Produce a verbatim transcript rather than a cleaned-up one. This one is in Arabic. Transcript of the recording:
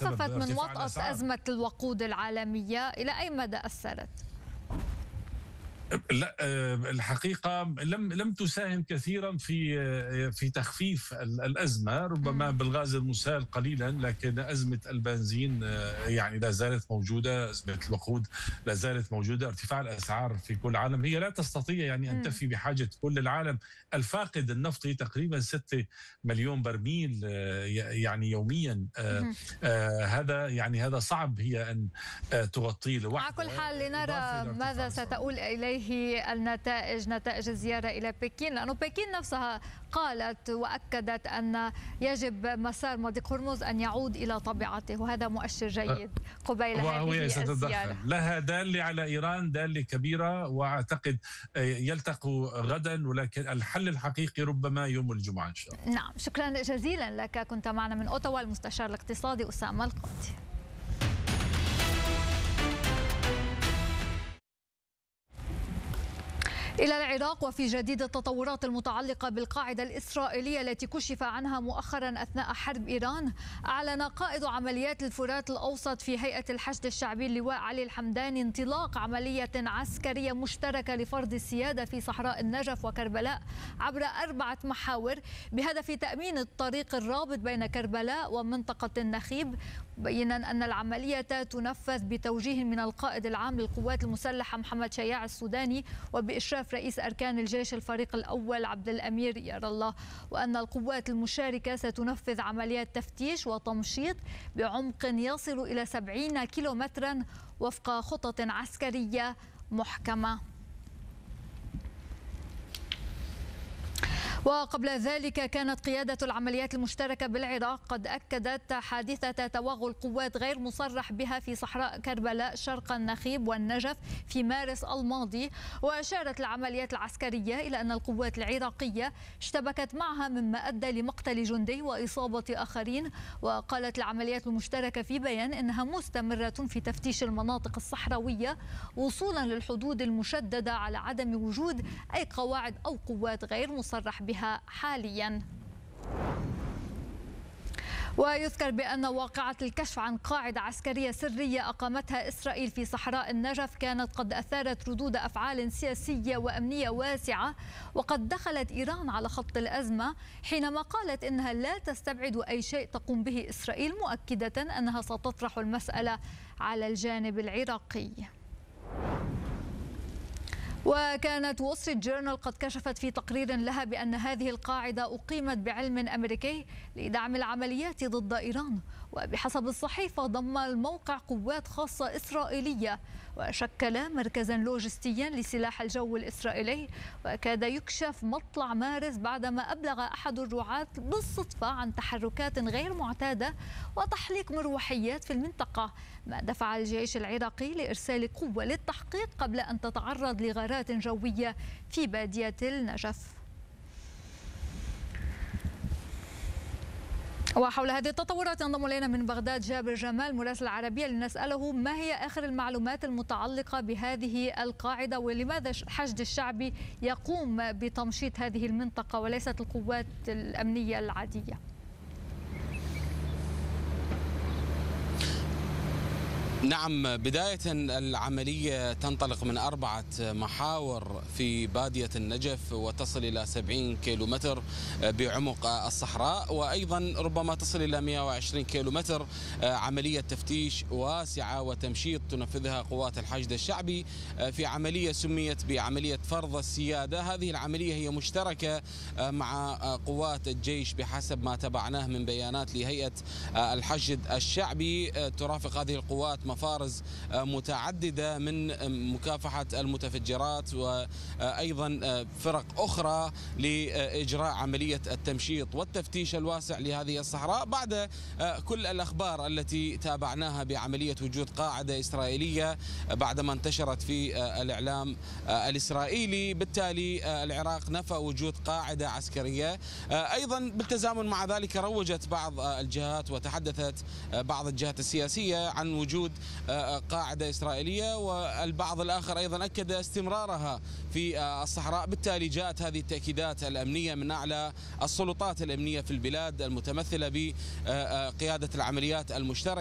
خففت من وطأة أزمة الوقود العالمية، إلى أي مدى أثرت؟ لا، الحقيقة لم لم تساهم كثيرا في في تخفيف الأزمة، ربما بالغاز المسال قليلا، لكن أزمة البنزين يعني لا زالت موجودة، أزمة الوقود لا زالت موجودة، ارتفاع الأسعار في كل العالم هي لا تستطيع يعني أن تفي بحاجة كل العالم. الفاقد النفطي تقريبا ستة مليون برميل يعني يوميا، هذا يعني هذا صعب هي أن تغطيه لوحدها. على كل حال لنرى ماذا ستؤول إليه النتائج، نتائج الزيارة إلى بكين، لأنه بكين نفسها قالت وأكدت أن يجب مسار مضيق هرمز أن يعود إلى طبيعته، وهذا مؤشر جيد قبيل هذه الزيارة. لها دالة على إيران، دالة كبيرة، وأعتقد يلتقوا غدا، ولكن الحل الحقيقي ربما يوم الجمعة إن شاء الله. نعم، شكرا جزيلا لك. كنت معنا من أوتاوا المستشار الاقتصادي أسامة القاضي. إلى العراق، وفي جديد التطورات المتعلقة بالقاعدة الإسرائيلية التي كشف عنها مؤخرا أثناء حرب إيران، أعلن قائد عمليات الفرات الأوسط في هيئة الحشد الشعبي اللواء علي الحمداني انطلاق عملية عسكرية مشتركة لفرض السيادة في صحراء النجف وكربلاء عبر أربعة محاور بهدف تأمين الطريق الرابط بين كربلاء ومنطقة النخيب، مبينا أن العملية تنفذ بتوجيه من القائد العام للقوات المسلحة محمد شياع السوداني وبإشراف رئيس أركان الجيش الفريق الأول عبد الأمير يار الله، وأن القوات المشاركة ستنفذ عمليات تفتيش وتمشيط بعمق يصل إلى سبعين كيلومترا وفق خطط عسكرية محكمة. وقبل ذلك كانت قيادة العمليات المشتركة بالعراق قد أكدت حادثة توغل قوات غير مصرح بها في صحراء كربلاء شرق النخيب والنجف في مارس الماضي، وأشارت العمليات العسكرية إلى أن القوات العراقية اشتبكت معها مما أدى لمقتل جندي وإصابة آخرين. وقالت العمليات المشتركة في بيان إنها مستمرة في تفتيش المناطق الصحراوية وصولا للحدود المشددة على عدم وجود أي قواعد أو قوات غير مصرح بها حاليا. ويذكر بأن واقعة الكشف عن قاعدة عسكرية سرية أقامتها إسرائيل في صحراء النجف كانت قد أثارت ردود أفعال سياسية وأمنية واسعة، وقد دخلت إيران على خط الأزمة حينما قالت إنها لا تستبعد أي شيء تقوم به إسرائيل، مؤكدة أنها ستطرح المسألة على الجانب العراقي. وكانت وول ستريت جورنال قد كشفت في تقرير لها بأن هذه القاعدة أقيمت بعلم أمريكي لدعم العمليات ضد إيران، وبحسب الصحيفة ضم الموقع قوات خاصة إسرائيلية وشكل مركزا لوجستيا لسلاح الجو الإسرائيلي. وكاد يكشف مطلع مارس بعدما أبلغ أحد الرعاة بالصدفة عن تحركات غير معتادة وتحليق مروحيات في المنطقة، ما دفع الجيش العراقي لإرسال قوة للتحقيق قبل أن تتعرض لغارات جوية في بادية النجف. وحول هذه التطورات ينضم إلينا من بغداد جابر جمال مراسل العربية لنسأله ما هي آخر المعلومات المتعلقة بهذه القاعدة، ولماذا الحشد الشعبي يقوم بتمشيط هذه المنطقة وليست القوات الأمنية العادية؟ نعم، بداية العملية تنطلق من أربعة محاور في بادية النجف وتصل إلى سبعين كيلومتر بعمق الصحراء، وأيضا ربما تصل إلى مئة وعشرين كيلومتر. عملية تفتيش واسعة وتمشيط تنفذها قوات الحشد الشعبي في عملية سميت بعملية فرض السيادة. هذه العملية هي مشتركة مع قوات الجيش بحسب ما تبعناه من بيانات لهيئة الحشد الشعبي. ترافق هذه القوات مفارز متعددة من مكافحة المتفجرات وأيضا فرق أخرى لإجراء عملية التمشيط والتفتيش الواسع لهذه الصحراء بعد كل الأخبار التي تابعناها بعملية وجود قاعدة إسرائيلية بعدما انتشرت في الإعلام الإسرائيلي. بالتالي العراق نفى وجود قاعدة عسكرية. أيضا بالتزامن مع ذلك روجت بعض الجهات وتحدثت بعض الجهات السياسية عن وجود قاعدة إسرائيلية، والبعض الآخر أيضا أكد استمرارها في الصحراء. بالتالي جاءت هذه التأكيدات الأمنية من أعلى السلطات الأمنية في البلاد المتمثلة بقيادة العمليات المشتركة.